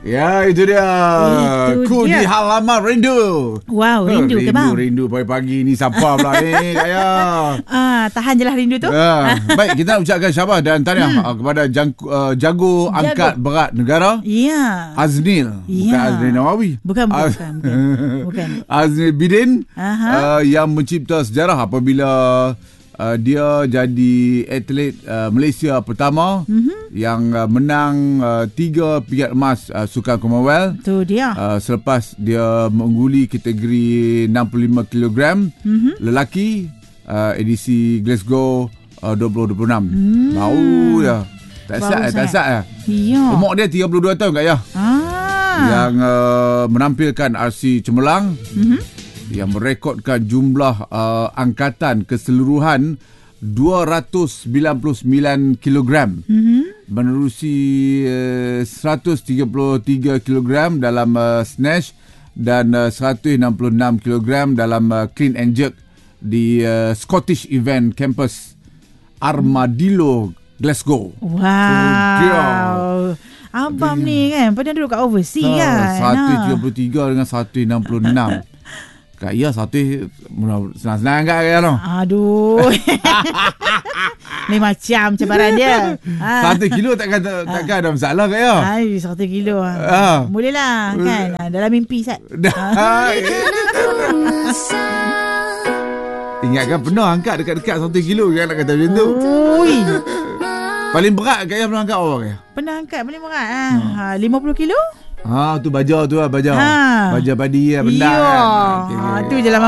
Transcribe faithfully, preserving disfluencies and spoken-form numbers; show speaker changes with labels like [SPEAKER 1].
[SPEAKER 1] Ya, itu dia.
[SPEAKER 2] Itu
[SPEAKER 1] Ku
[SPEAKER 2] dia.
[SPEAKER 1] di halaman rindu.
[SPEAKER 2] Wow, rindu,
[SPEAKER 1] rindu
[SPEAKER 2] ke bang?
[SPEAKER 1] Rindu pagi-pagi ni siapa pula ni Kaya?
[SPEAKER 2] Ah, tahan je lah rindu tu.
[SPEAKER 1] Ah, baik, kita nak ucapkan syabas dan tahniah hmm. kepada jangku, uh, jago, jago angkat berat negara.
[SPEAKER 2] Ya.
[SPEAKER 1] Aznil,
[SPEAKER 2] ya.
[SPEAKER 1] bukan Aznil Nawawi.
[SPEAKER 2] Bukan, bukan,
[SPEAKER 1] Az-
[SPEAKER 2] bukan, bukan.
[SPEAKER 1] Aznil Bidin uh, yang mencipta sejarah apabila uh, dia jadi atlet uh, Malaysia pertama mm-hmm. yang uh, menang uh, tiga pingat emas uh, Sukan Commonwealth.
[SPEAKER 2] Tu dia.
[SPEAKER 1] Uh, selepas dia mengungguli kategori enam puluh lima kilogram mm-hmm. lelaki uh, edisi Glasgow uh, dua ribu dua puluh enam. Hmm. Bau ya. Tak sat eh, tak sat eh.
[SPEAKER 2] Ya.
[SPEAKER 1] Umur dia tiga puluh dua tahun Kak ya.
[SPEAKER 2] Ah.
[SPEAKER 1] Yang uh, menampilkan R C Cemerlang. Mm-hmm. Yang merekodkan jumlah uh, angkatan keseluruhan dua ratus sembilan puluh sembilan kilogram. Mm-hmm. Menerusi uh, seratus tiga puluh tiga kilogram dalam uh, snatch dan uh, seratus enam puluh enam kilogram dalam uh, clean and jerk di uh, Scottish Event Campus Armadillo, Glasgow.
[SPEAKER 2] Wow. So, abang ni kan pernah duduk kat overseas so, kan.
[SPEAKER 1] seratus tiga puluh tiga dengan seratus enam puluh enam. Kak ya satu senang-senang kat Kak no.
[SPEAKER 2] Aduh. Ni macam cabaran dia.
[SPEAKER 1] Satu kilo takkan takkan ada masalah Kak ya.
[SPEAKER 2] Ai satu kilo. Ha. Boleh lah kan. Dalam mimpi Sat.
[SPEAKER 1] Ingatkan pernah angkat dekat-dekat satu kilo kan nak kata macam tu.
[SPEAKER 2] Ui.
[SPEAKER 1] Paling berat Kak ya pernah angkat apa Kak ya?
[SPEAKER 2] Pernah angkat paling berat ah. Ha. lima puluh kilo?
[SPEAKER 1] Ha tu baja tu lah baja.
[SPEAKER 2] Ha.
[SPEAKER 1] Baja padi lah benda
[SPEAKER 2] ya.
[SPEAKER 1] kan. Okay,
[SPEAKER 2] ha, tu je lah